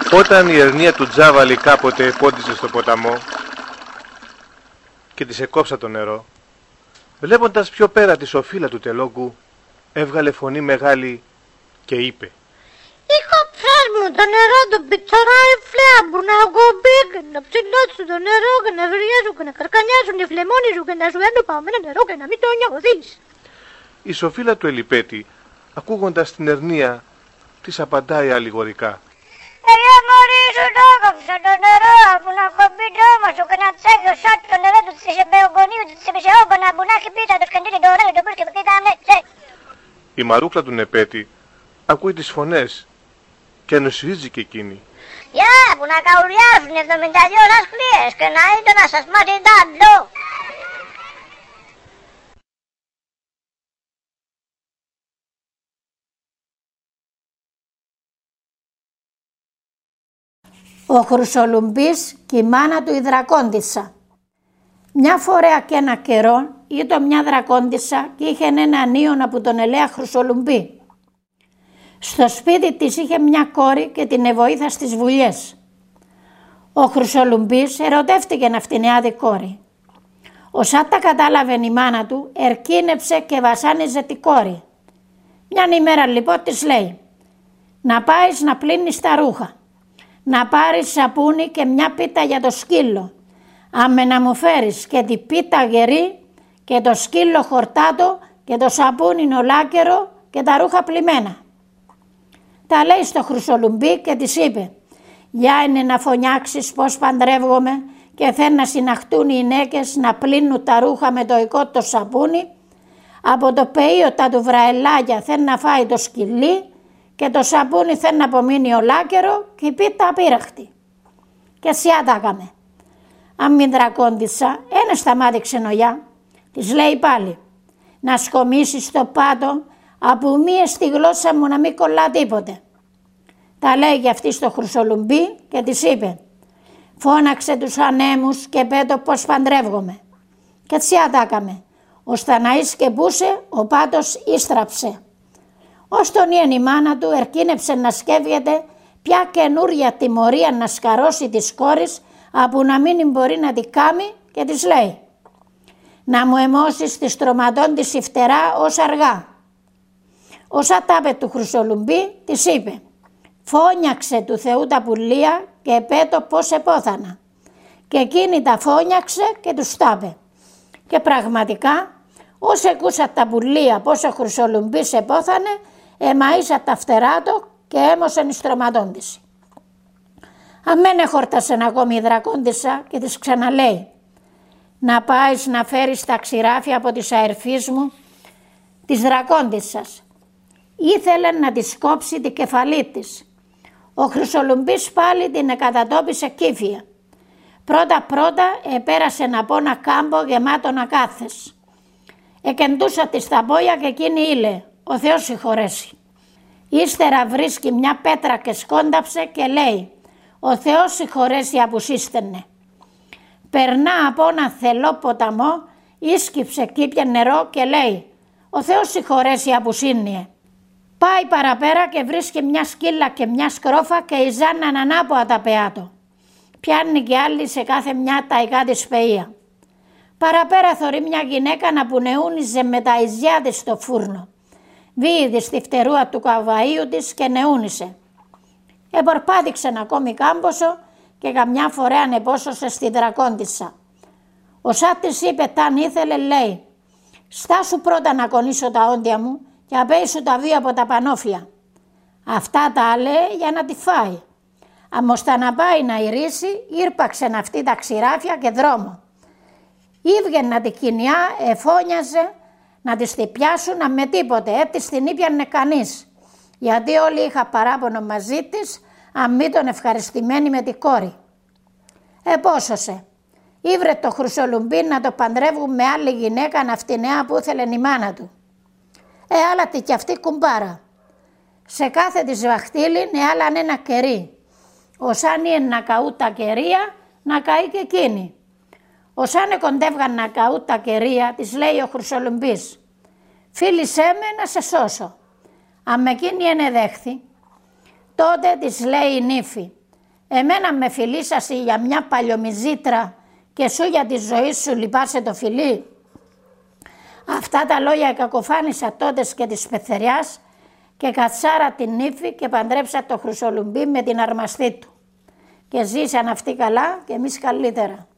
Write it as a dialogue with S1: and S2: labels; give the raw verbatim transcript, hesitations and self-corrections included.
S1: Όταν η ερνία του Τζάβαλη κάποτε πόντιζε στο ποταμό και της εκόψα το νερό, βλέποντας πιο πέρα τη σοφίλα του τελόγκου, έβγαλε φωνή μεγάλη και είπε:
S2: «Είχα ψάσμου το νερό του πιτσαράει φλέαμπου να κομπήκε, να ψηλώσουν το νερό και να βριάζουν και να καρκανιάζουν οι φλεμόνοι σου και να σου έρνουν παμένα νερό και να μην το νιώθεις».
S1: Η σοφίλα του Ελιπέτη, ακούγοντας την ερνία, της απαντάει αλληγορικά:
S2: «Ελιά μωρί σου το έκοψα το νερό που να κομπεί το όμα σου και να τσάγει ο σάτ το νερό του της εμπεογονίου του της επισεόγκονα που να έχει πίτα το σκεντήρι το ωραίο το πούς και το κοίταμε τσε».
S1: Η μαρούκλα του Νεπέτη ακούει τις φωνές και ενωσιάζει και εκείνη:
S2: «Για που να καουριάζουν εβδομήντα δύο σας κλίες και να είναι να σας μάθει τάντο».
S3: Ο Χρυσολουμπής και η μάνα του η δρακόντισσα. Μια φορά και ένα καιρό ήταν μια δρακόντισσα και είχε έναν ίωνα που τον ελέα Χρυσολουμπή. Στο σπίτι της είχε μια κόρη και την εβοήθα στις βουλιές. Ο Χρυσολουμπής ερωτεύτηκε αυτήν νεάδη κόρη. Όσα τα κατάλαβε η μάνα του, ερκίνεψε και βασάνιζε τη κόρη. Μιαν ημέρα λοιπόν της λέει: «Να πάεις να πλύνεις τα ρούχα, να πάρεις σαπούνι και μια πίτα για το σκύλο, άμε να μου φέρεις και την πίτα γερή και το σκύλο χορτάτο και το σαπούνι ολάκερο και τα ρούχα πλημμένα». Τα λέει στο Χρυσολουμπή και της είπε: «Για είναι να φωνιάξεις πως παντρεύγομαι και θέλουν να συναχτούν οι γυναίκες να πλύνουν τα ρούχα με το οικό το σαπούνι, από το πεΐο τα του βραελάγια θέλουν να φάει το σκυλί και το σαπούνι θέλει να απομείνει ολάκερο και η πίτα απείραχτη». Και σιά τα έκαμε. Αν μην δρακόντισσα, ένα σταμάτη ξενογιά. Της λέει πάλι: «Να σκομίσεις το πάτο από μία στη γλώσσα μου να μην κολλά τίποτε». Τα λέει για αυτή στο Χρυσολουμπή και της είπε: «Φώναξε τους ανέμους και πέτω πως παντρεύγομαι». Και σιά τα έκαμε. Ο Σταναής και μπούσε, ο πάτος ίστραψε. Ως τον ίεν η μάνα του ερκίνεψε να σκέφτεται ποια καινούρια τιμωρία να σκαρώσει της κόρης από να μην μπορεί να τη κάμει και της λέει: «Να μου αιμώσεις τη στρωματών της η φτερά ως αργά». Όσα τάπε του Χρυσολουμπή της είπε: «Φώνιαξε του Θεού τα πουλία και πέτω πως επόθανα». Και εκείνη τα φώνιαξε και τους τάπε. Και πραγματικά όσοι ακούσα τα πουλία πως ο Χρυσολουμπής επόθανε, εμαΐσα τα φτερά του και έμωσεν εις στρωματών της. Αμένε χόρτασεν ακόμη η δρακόντισσα και της ξαναλέει: «Να πάεις να φέρεις τα ξηράφια από της αερφής μου, της δρακόντισσας». Ήθελε να της κόψει τη κεφαλή της. Ο Χρυσολουμπής πάλι την εκατατόπισε κύφια. Πρώτα πρώτα επέρασε από ένα κάμπο γεμάτο ακάθες. Εκεντούσα της τα πόδια και εκείνη ήλε: «Ο Θεός συγχωρέσει». Ύστερα βρίσκει μια πέτρα και σκόνταψε και λέει: «Ο Θεός συγχωρέσει απουσίστενε». Περνά από ένα θελό ποταμό, ίσκυψε κήπια νερό και λέει: «Ο Θεός συγχωρέσει απουσύνιε». Πάει παραπέρα και βρίσκει μια σκύλα και μια σκρόφα και ιζάναν ανάποδα τα πεάτο. Πιάνει και άλλη σε κάθε μια ταϊκά της πεΐα. Παραπέρα θωρεί μια γυναίκα να πουνεούνιζε με τα ιζιά της στο φούρνο. Βίηδη στη φτερούα του καβαΐου της και νεούνισε. Επορπάδειξε ακόμη κάμποσο και καμιά φορά ανεπόσωσε στη δρακόντισσα. Ο Σάτ της είπε ταν ήθελε, λέει: «Στάσου πρώτα να κονίσω τα όντια μου και απέησου τα βία από τα πανόφια». Αυτά τα λέει για να τη φάει. Αμώστα να πάει να ηρήσει, ήρπαξεν αυτή τα ξηράφια και δρόμο. Ήβγαινε να τη κοινιά, εφώνιαζε να της τη πιάσουν με τίποτε, έτσι την ήπιανε κανείς. Γιατί όλοι είχα παράπονο μαζί της, αν μη τον ευχαριστημένη με τη κόρη. Επόσωσε. Ήβρε το Χρυσολουμπή να το παντρεύουν με άλλη γυναίκα ναυτινέα που ήθελε η μάνα του. Ε, άλλατη κι αυτή κουμπάρα. Σε κάθε της βαχτήλη ναι άλλαν ένα κερί. Όσαν είναι να καούν τα κερία, να καεί και εκείνη. Όσαν κοντεύγαν να καούν τα κερία, της λέει ο Χρυσολουμπής: «Φίλησέ με να σε σώσω». Αν εκείνη ενεδέχθη, τότε της λέει η νύφη: Εμένα με φιλήσασαι για μια παλιομιζήτρα και σου για τη ζωή σου λυπάσαι το φιλί. Αυτά τα λόγια κακοφάνησα τότε και της πεθεριάς και κατσάρα την ύφη και παντρέψα το Χρυσολουμπί με την αρμαστή του. Και ζήσαν αυτοί καλά και εμείς καλύτερα.